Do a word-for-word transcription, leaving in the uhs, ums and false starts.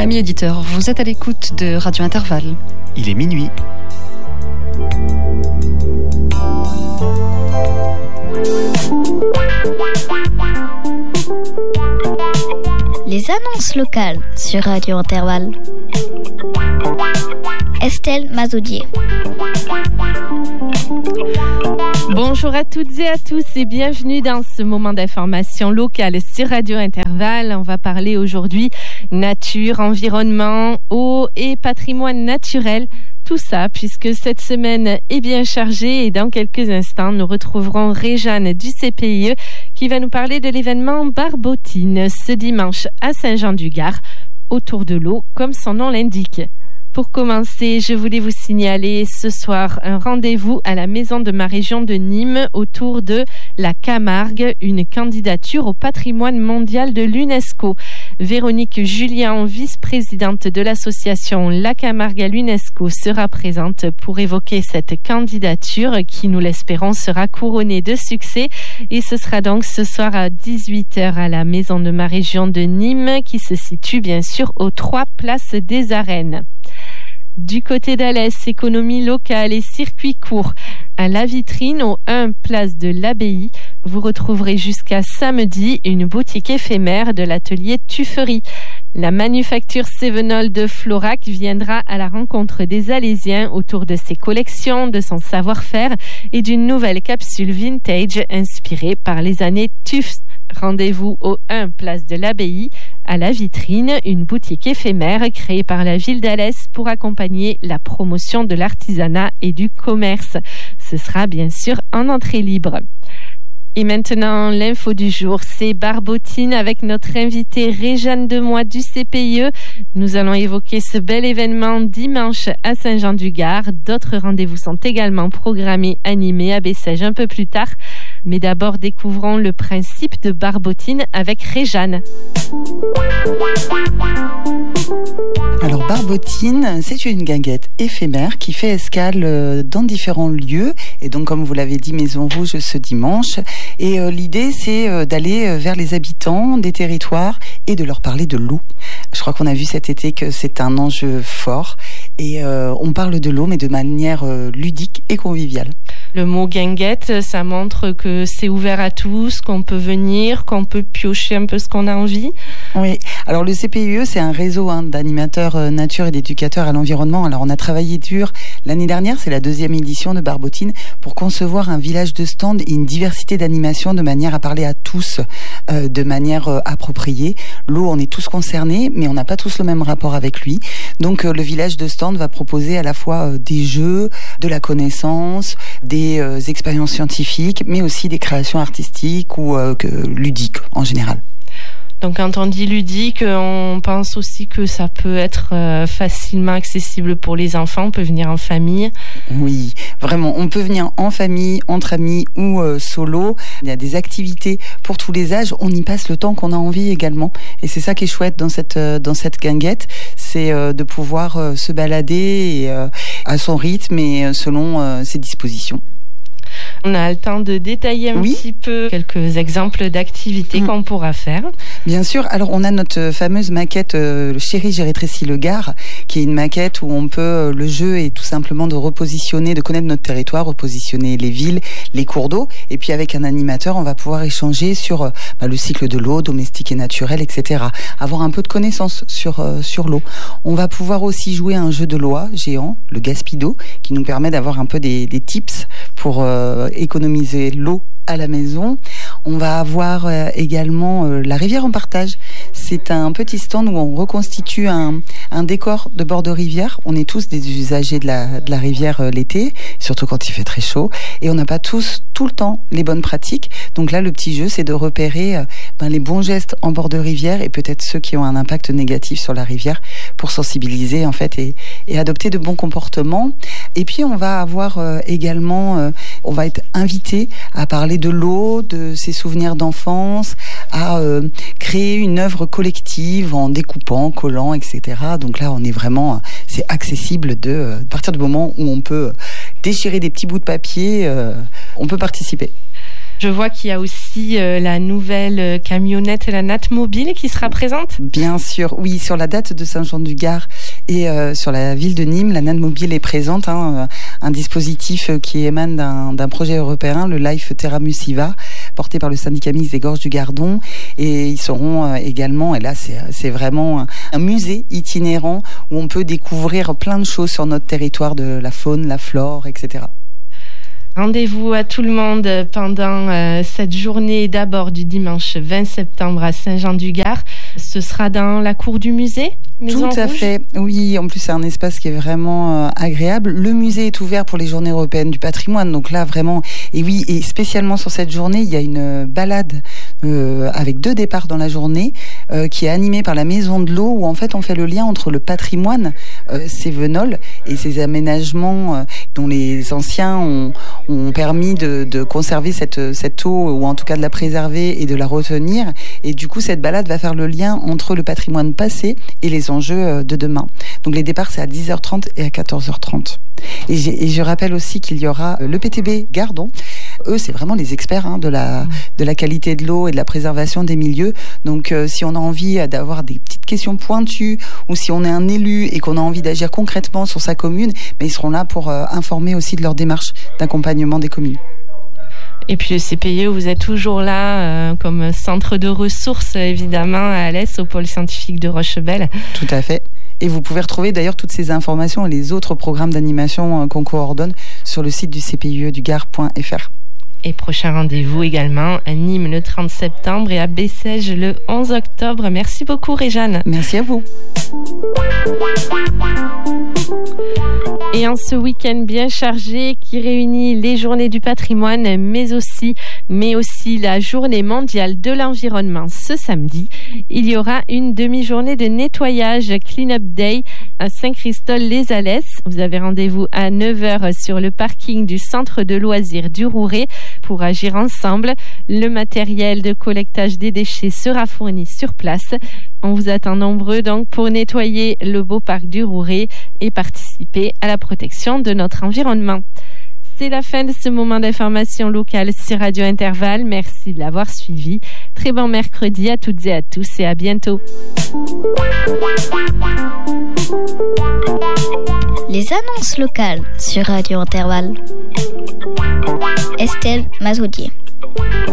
Amis auditeurs, vous êtes à l'écoute de Radio Intervalle. Il est minuit. Les annonces locales sur Radio Intervalle. Estelle Mazoudier. Bonjour à toutes et à tous et bienvenue dans ce moment d'information locale sur Radio Intervalle. On va parler aujourd'hui nature, environnement, eau et patrimoine naturel. Tout ça puisque cette semaine est bien chargée et dans quelques instants, nous retrouverons Réjeanne du C P I E qui va nous parler de l'événement Barbotine ce dimanche à Saint-Jean-du-Gard, autour de l'eau comme son nom l'indique. Pour commencer, je voulais vous signaler ce soir un rendez-vous à la maison de ma région de Nîmes autour de la Camargue, une candidature au patrimoine mondial de l'UNESCO. Véronique Julien, vice-présidente de l'association La Camargue à l'UNESCO, sera présente pour évoquer cette candidature qui, nous l'espérons, sera couronnée de succès. Et ce sera donc ce soir à dix-huit heures à la maison de ma région de Nîmes qui se situe bien sûr aux trois places des Arènes. Du côté d'Alès, économie locale et circuit court. À La Vitrine, au un place de l'Abbaye, vous retrouverez jusqu'à samedi une boutique éphémère de l'atelier Tufferie. La manufacture Cévenol de Florac viendra à la rencontre des Alésiens autour de ses collections, de son savoir-faire et d'une nouvelle capsule vintage inspirée par les années Tufts. Rendez-vous au un place de l'Abbaye, à La Vitrine, une boutique éphémère créée par la ville d'Alès pour accompagner la promotion de l'artisanat et du commerce. Ce sera bien sûr en entrée libre. Et maintenant, l'info du jour, c'est Barbotine avec notre invitée Réjeanne Demoy du C P I E. Nous allons évoquer ce bel événement dimanche à Saint-Jean-du-Gard. D'autres rendez-vous sont également programmés, animés à Bessèges un peu plus tard. Mais d'abord, découvrons le principe de Barbotine avec Réjeanne. Alors Barbotine, c'est une guinguette éphémère qui fait escale dans différents lieux. Et donc, comme vous l'avez dit, Maison Rouge ce dimanche. Et euh, l'idée, c'est euh, d'aller vers les habitants des territoires et de leur parler de l'eau. Je crois qu'on a vu cet été que c'est un enjeu fort. Et euh, on parle de l'eau, mais de manière euh, ludique et conviviale. Le mot guinguette, ça montre que c'est ouvert à tous, qu'on peut venir, qu'on peut piocher un peu ce qu'on a envie. Oui, alors le C P I E, c'est un réseau hein, d'animateurs euh, nature et d'éducateurs à l'environnement. Alors on a travaillé dur l'année dernière, c'est la deuxième édition de Barbotine, pour concevoir un village de stand et une diversité d'animations de manière à parler à tous euh, de manière euh, appropriée. L'eau, on est tous concernés, mais on n'a pas tous le même rapport avec lui. Donc euh, le village de stand va proposer à la fois euh, des jeux, de la connaissance, des des euh, expériences scientifiques, mais aussi des créations artistiques ou euh, que, ludiques en général. Donc quand on dit ludique, on pense aussi que ça peut être euh, facilement accessible pour les enfants, on peut venir en famille. Oui, vraiment, on peut venir en famille, entre amis ou euh, solo. Il y a des activités pour tous les âges, on y passe le temps qu'on a envie également. Et c'est ça qui est chouette dans cette, euh, dans cette guinguette, c'est euh, de pouvoir euh, se balader et, euh, à son rythme et euh, selon euh, ses dispositions. On a le temps de détailler un oui. petit peu quelques exemples d'activités mmh. qu'on pourra faire. Bien sûr. Alors, on a notre fameuse maquette euh, Chérie, j'ai rétréci le Gard, qui est une maquette où on peut, euh, le jeu est tout simplement de repositionner, de connaître notre territoire, repositionner les villes, les cours d'eau. Et puis, avec un animateur, on va pouvoir échanger sur euh, bah, le cycle de l'eau, domestique et naturel, et cetera. Avoir un peu de connaissances sur, euh, sur l'eau. On va pouvoir aussi jouer à un jeu de loi géant, le Gaspido, qui nous permet d'avoir un peu des, des tips pour euh, économiser l'eau à la maison. On va avoir euh, également euh, la rivière en partage. C'est un petit stand où on reconstitue un, un décor de bord de rivière. On est tous des usagers de la, de la rivière euh, l'été, surtout quand il fait très chaud. Et on n'a pas tous, tout le temps, les bonnes pratiques. Donc là, le petit jeu, c'est de repérer euh, ben, les bons gestes en bord de rivière et peut-être ceux qui ont un impact négatif sur la rivière pour sensibiliser en fait et, et adopter de bons comportements. Et puis, on va avoir euh, également, euh, on va être invité à parler de l'eau, de ses souvenirs d'enfance, à euh, créer une œuvre collective en découpant, collant, et cetera. Donc là, on est vraiment, c'est accessible de, euh, à partir du moment où on peut déchirer des petits bouts de papier, euh, on peut participer. Je vois qu'il y a aussi euh, la nouvelle camionnette, la Natmobile, qui sera présente. Bien sûr, oui, sur la date de Saint-Jean-du-Gard et euh, sur la ville de Nîmes, la Natmobile est présente, hein, un dispositif qui émane d'un, d'un projet européen, le Life Terra Musiva, porté par le syndicat mixte des Gorges du Gardon. Et ils seront euh, également, et là c'est, c'est vraiment un, un musée itinérant où on peut découvrir plein de choses sur notre territoire, de la faune, la flore, et cetera. Rendez-vous à tout le monde pendant euh, cette journée d'abord du dimanche vingt septembre à Saint-Jean-du-Gard. Ce sera dans la cour du musée, Maison Tout à Rouge. fait, oui, en plus c'est un espace qui est vraiment euh, agréable. Le musée est ouvert pour les journées européennes du patrimoine, donc là vraiment, et oui, et spécialement sur cette journée, il y a une balade euh, avec deux départs dans la journée euh, qui est animée par la Maison de l'Eau, où en fait on fait le lien entre le patrimoine euh, cévenol et ces aménagements euh, dont les anciens ont, ont permis de, de conserver cette, cette eau, ou en tout cas de la préserver et de la retenir. Et du coup, cette balade va faire le lien entre le patrimoine passé et les enjeux de demain. Donc les départs, c'est à dix heures trente et à quatorze heures trente. Et, et je rappelle aussi qu'il y aura le P T B Gardon. Eux, c'est vraiment les experts hein, de la de la qualité de l'eau et de la préservation des milieux. Donc, euh, si on a envie d'avoir des petites questions pointues, ou si on est un élu et qu'on a envie d'agir concrètement sur sa commune, mais ils seront là pour euh, informer aussi de leur démarche d'accompagnement des communes. Et puis le C P I E, vous êtes toujours là euh, comme centre de ressources, évidemment, à Alès, au pôle scientifique de Rochebelle. Tout à fait. Et vous pouvez retrouver d'ailleurs toutes ces informations et les autres programmes d'animation euh, qu'on coordonne sur le site du C P I E du Gard point F R. Et prochain rendez-vous également à Nîmes le trente septembre et à Bessèges le onze octobre. Merci beaucoup, Réjeanne. Merci à vous. Et en ce week-end bien chargé qui réunit les journées du patrimoine, mais aussi, mais aussi la journée mondiale de l'environnement ce samedi, il y aura une demi-journée de nettoyage Clean Up Day à Saint-Christol-les-Alès. Vous avez rendez-vous à neuf heures sur le parking du centre de loisirs du Rouret pour agir ensemble. Le matériel de collectage des déchets sera fourni sur place. On vous attend nombreux donc pour nettoyer le beau parc du Rouret et participer à la protection de notre environnement. C'est la fin de ce moment d'information locale sur Radio Intervalle. Merci de l'avoir suivi. Très bon mercredi à toutes et à tous et à bientôt. Les annonces locales sur Radio Intervalle. Estelle Mazoudier.